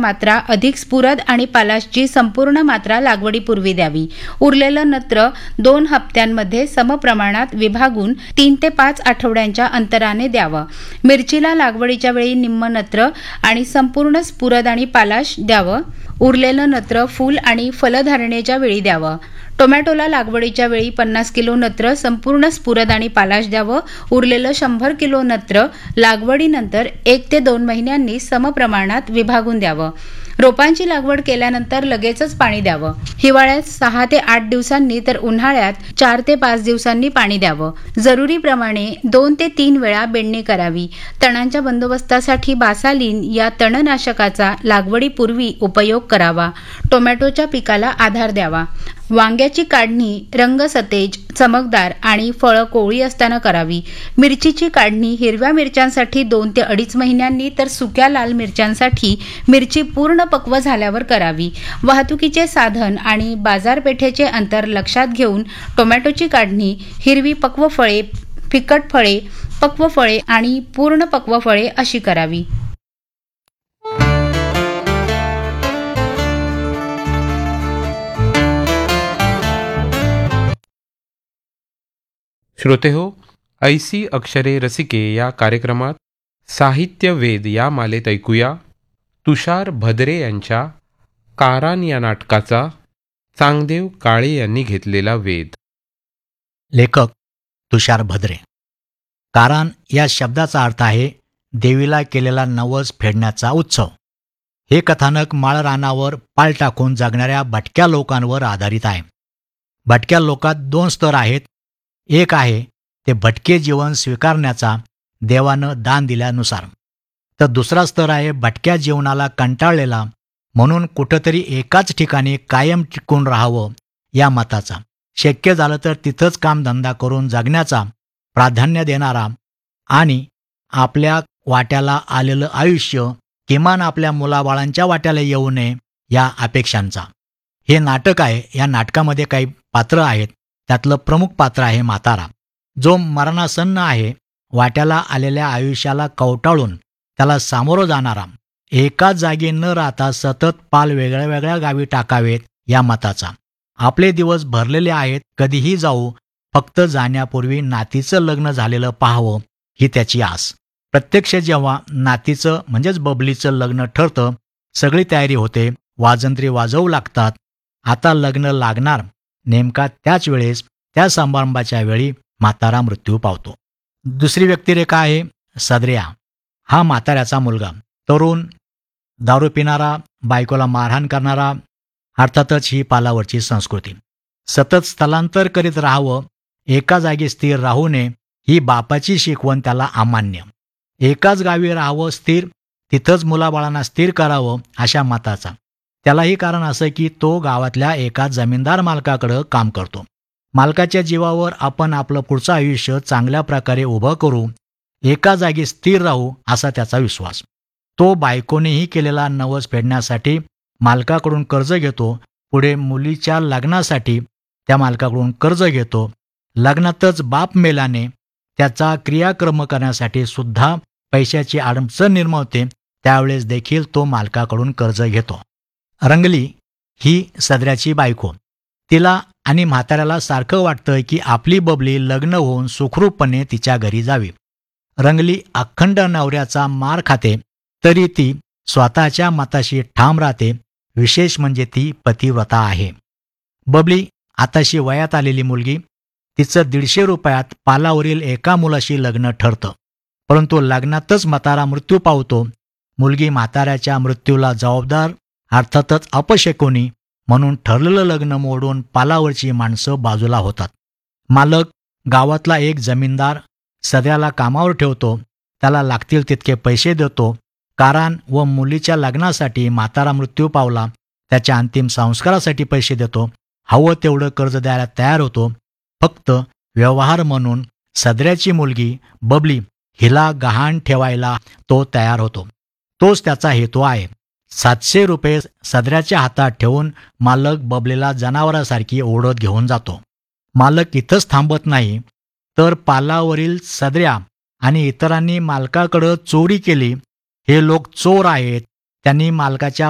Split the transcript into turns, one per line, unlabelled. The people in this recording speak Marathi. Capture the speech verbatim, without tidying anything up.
मात्रा अधिक स्फुरद आणि पालाशची संपूर्ण मात्रा लागवडीपूर्वी द्यावी. उरलेलं नत्र दोन हप्त्यांमध्ये समप्रमाणात विभागून तीन ते पाच आठवड्यांच्या अंतराने द्यावं. मिरचीला लागवडीच्या वेळी निम्म नत्र आणि संपूर्ण स्फुरद आणि पालाश द्यावं. उरलेलं नत्र फूल आणि फलधारणेच्या वेळी द्यावं. टोमॅटोला लागवडीच्या वेळी पन्नास किलो नत्र संपूर्ण स्फुरद आणि पालाश द्यावं. उरलेलं शंभर किलो नत्र लागवडीनंतर एक ते दोन महिन्यांनी समप्रमाणात विभागून द्यावं. रोपांची लागवड केल्यानंतर लगेचच पाणी द्यावं. हिवाळ्यात सहा ते आठ दिवसांनी तर उन्हाळ्यात चार ते पाच दिवसांनी पाणी द्यावं. जरुरीप्रमाणे दोन ते तीन वेळा बेंडणी करावी. तणांच्या बंदोबस्तासाठी बासालीन या तणनाशकाचा लागवडीपूर्वी उपयोग करावा. टोमॅटोच्या पिकाला आधार द्यावा. वांग्याची काढणी रंगसतेज, चमकदार आणि फळं कोवळी असताना करावी. मिरचीची काढणी हिरव्या मिरच्यांसाठी दोन ते अडीच महिन्यांनी तर सुक्या लाल मिरच्यांसाठी मिरची पूर्ण पक्व झाल्यावर करावी. वाहतुकीचे साधन आणि बाजारपेठेचे अंतर लक्षात घेऊन टोमॅटोची काढणी हिरवी पक्व फळे, फिकट फळे, पक्व फळे आणि पूर्ण पक्व फळे अशी करावी.
श्रोतेहो, ऐसी अक्षरे रसिके या कार्यक्रमात साहित्य वेद या मालेत ऐकूया तुषार भद्रे यांच्या कारान या नाटकाचा चांगदेव काळे यांनी घेतलेला वेध.
लेखक तुषार भद्रे. कारान या शब्दाचा अर्थ आहे देवीला केलेला नवस फेडण्याचा उत्सव. हे कथानक माळरानावर पाल टाकून जगणाऱ्या भटक्या लोकांवर आधारित आहे. भटक्या लोकात दोन स्तर आहेत. एक आहे ते भटके जीवन स्वीकारण्याचा देवानं दान दिल्यानुसार, तर दुसरा स्तर आहे भटक्या जीवनाला कंटाळलेला म्हणून कुठंतरी एकाच ठिकाणी कायम टिकून राहावं या मताचा, शक्य झालं तर तिथंच कामधंदा करून जगण्याचा प्राधान्य देणारा आणि आपल्या वाट्याला आलेलं आयुष्य किमान आपल्या मुलाबाळांच्या वाट्याला येऊ नये या अपेक्षांचा. हे नाटक आहे. या नाटकामध्ये काही पात्र आहेत. त्यातलं प्रमुख पात्र आहे म्हातारा, जो मरणासन्न आहे. वाट्याला आलेल्या आयुष्याला कवटाळून त्याला सामोरं जाणारा, एकाच जागी न राहता सतत पाल वेगळ्या वेगळ्या गावी टाकावेत या मताचा. आपले दिवस भरलेले आहेत, कधीही जाऊ, फक्त जाण्यापूर्वी नातीचं लग्न झालेलं पाहावं ही त्याची आस. प्रत्यक्ष जेव्हा नातीचं म्हणजेच बबलीचं लग्न ठरतं, सगळी तयारी होते, वाजंत्री वाजवू लागतात. आता लग्न लागणार. नेमका त्याच वेळेस त्या समारंभाच्या वेळी म्हातारा मृत्यू पावतो. दुसरी व्यक्तिरेखा आहे सदऱ्या. हा म्हाताऱ्याचा मुलगा, तरुण, दारू पिणारा, बायकोला मारहाण करणारा. अर्थातच ही पालावरची संस्कृती. सतत स्थलांतर करीत राहावं, एका जागी स्थिर राहू नये ही बापाची शिकवण त्याला अमान्य. एकाच गावी राहावं स्थिर, तिथंच मुलाबाळांना स्थिर करावं अशा मताचा. त्यालाही कारण असं की तो गावातल्या एका जमीनदार मालकाकडं काम करतो. मालकाच्या जीवावर आपण आपलं पुढचं आयुष्य चांगल्या प्रकारे उभं करू, एका जागी स्थिर राहू असा त्याचा विश्वास. तो बायकोनेही केलेला नवस फेडण्यासाठी मालकाकडून कर्ज घेतो. पुढे मुलीच्या लग्नासाठी त्या मालकाकडून कर्ज घेतो. लग्नातच बाप मेल्याने त्याचा क्रियाक्रम करण्यासाठी सुद्धा पैशाची अडचण निर्मावते. त्यावेळेस देखील तो मालकाकडून कर्ज घेतो. रंगली ही सदऱ्याची बायको. तिला आणि म्हाताऱ्याला सारखं वाटतं की आपली बबली लग्न होऊन सुखरूपपणे तिच्या घरी जावी. रंगली अखंड नवऱ्याचा मार खाते, तरी ती स्वतःच्या मताशी ठाम राहते. विशेष म्हणजे ती पतिव्रता आहे. बबली आताशी वयात आलेली मुलगी. तिचं दीडशे रुपयात पालावरील एका मुलाशी लग्न ठरतं, परंतु लग्नातच म्हातारा मृत्यू पावतो. मुलगी म्हाताऱ्याच्या मृत्यूला जबाबदार, अर्थातच अपशकुनी म्हणून ठरलेलं लग्न मोडून पालावरची माणसं बाजूला होतात. मालक गावातला एक जमीनदार सदऱ्याला कामावर ठेवतो. त्याला लागतील तितके पैसे देतो. कारण व मुलीच्या लग्नासाठी म्हातारा मृत्यू पावला, त्याच्या अंतिम संस्कारासाठी पैसे देतो. हवं तेवढं कर्ज द्यायला तयार होतो. फक्त व्यवहार म्हणून सदऱ्याची मुलगी बबली हिला गहाण ठेवायला तो तयार होतो. तोच त्याचा हेतू आहे. सातशे रुपये सदऱ्याच्या हातात ठेवून मालक बबलीला जनावरासारखी ओढत घेऊन जातो. मालक इथंच थांबत नाही, तर पालावरील सदऱ्या आणि इतरांनी मालकाकडं चोरी केली, हे लोक चोर आहेत, त्यांनी मालकाच्या